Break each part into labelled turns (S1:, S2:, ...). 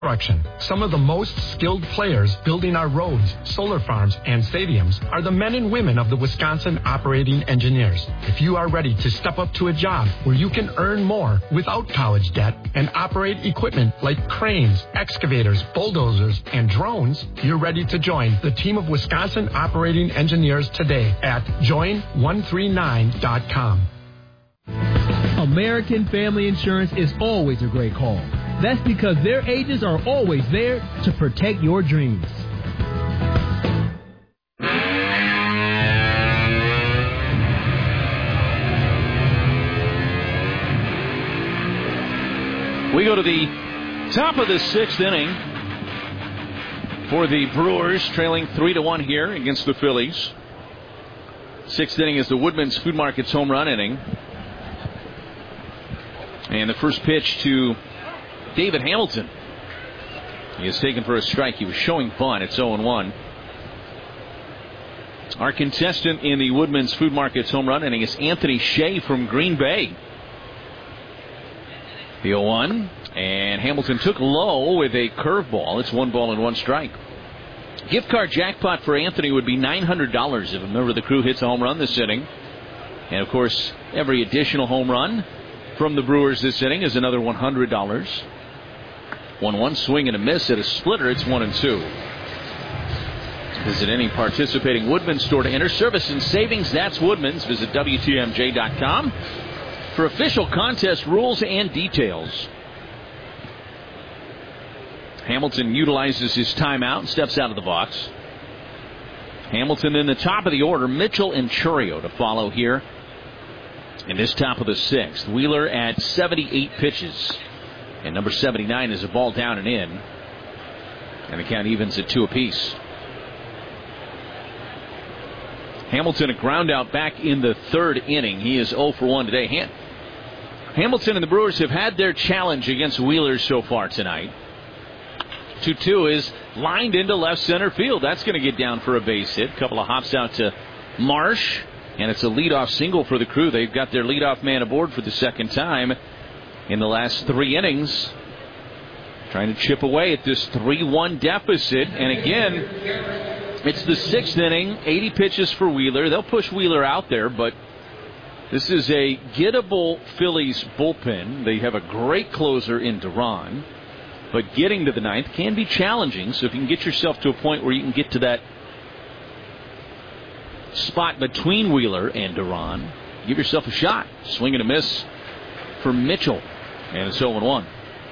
S1: Construction. Some of the most skilled players building our roads, solar farms, and stadiums are the men and women of the Wisconsin Operating Engineers. If you are ready to step up to a job where you can earn more without college debt and operate equipment like cranes, excavators, bulldozers, and drones, you're ready to join the team of Wisconsin Operating Engineers today at join139.com.
S2: American Family Insurance is always a great call. That's because their agents are always there to protect your dreams.
S3: We go to the top of the sixth inning for the Brewers, trailing 3-1 here against the Phillies. Sixth inning is the Woodman's Food Market's home run inning. And the first pitch to David Hamilton. He is taken for a strike. He was showing bunt. It's 0-1. Our contestant in the Woodman's Food Market's home run inning is Anthony Shea from Green Bay. The 0-1. And Hamilton took low with a curveball. It's 1 ball and 1 strike. Gift card jackpot for Anthony would be $900 if a member of the crew hits a home run this inning. And, of course, every additional home run from the Brewers this inning is another $100. 1-1 swing and a miss at a splitter. It's 1-2. Visit any participating Woodman's store to enter. Service and savings, that's Woodman's. Visit WTMJ.com for official contest rules and details. Hamilton utilizes his timeout and steps out of the box. Hamilton in the top of the order. Mitchell and Churio to follow here in this top of the sixth. Wheeler at 78 pitches. And number 79 is a ball down and in. And the count evens at 2 apiece. Hamilton a ground out back in the third inning. He is 0 for 1 today. Hamilton and the Brewers have had their challenge against Wheeler so far tonight. 2-2 is lined into left center field. That's going to get down for a base hit. A couple of hops out to Marsh. And it's a leadoff single for the crew. They've got their leadoff man aboard for the second time in the last 3 innings. Trying to chip away at this 3-1 deficit. And again, it's the sixth inning. 80 pitches for Wheeler. They'll push Wheeler out there, but this is a gettable Phillies bullpen. They have a great closer in Duran. But getting to the ninth can be challenging. So if you can get yourself to a point where you can get to that spot between Wheeler and Duran, give yourself a shot. Swing and a miss for Mitchell. And it's 0-1.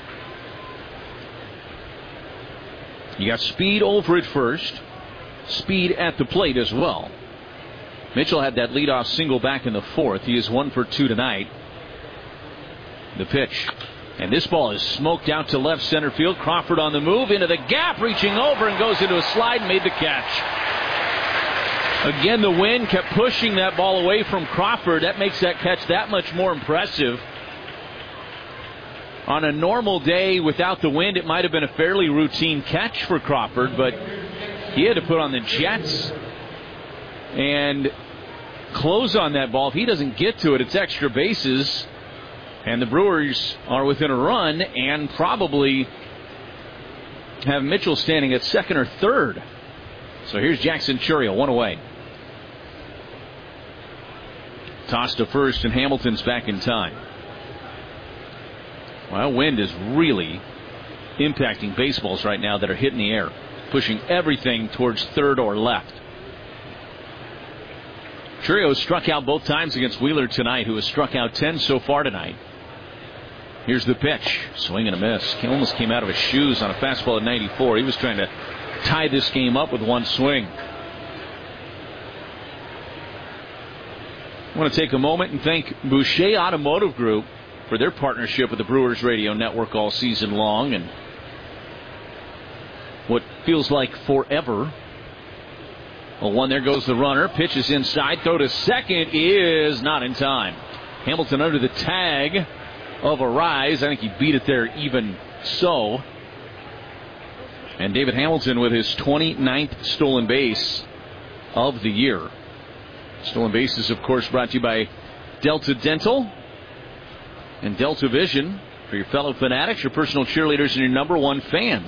S3: You got Speed over at first. Speed at the plate as well. Mitchell had that leadoff single back in the fourth. He is 1 for 2 tonight. The pitch. And this ball is smoked out to left center field. Crawford on the move into the gap, reaching over and goes into a slide and made the catch. Again, the wind kept pushing that ball away from Crawford. That makes that catch that much more impressive. On a normal day without the wind, it might have been a fairly routine catch for Crawford, but he had to put on the jets and close on that ball. If he doesn't get to it, it's extra bases. And the Brewers are within a run and probably have Mitchell standing at second or third. So here's Jackson Churio, 1 away. Toss to first, and Hamilton's back in time. Well, wind is really impacting baseballs right now that are hitting the air, pushing everything towards third or left. Churio struck out both times against Wheeler tonight, who has struck out 10 so far tonight. Here's the pitch. Swing and a miss. He almost came out of his shoes on a fastball at 94. He was trying to tie this game up with one swing. I want to take a moment and thank Boucher Automotive Group for their partnership with the Brewers Radio Network all season long, and what feels like forever. Well, one, there goes the runner. Pitch is inside. Throw to second is not in time. Hamilton under the tag of a rise. I think he beat it there even so. And David Hamilton with his 29th stolen base of the year. Stolen bases, of course, brought to you by Delta Dental and Delta Vision. For your fellow fanatics, your personal cheerleaders, and your number one fans.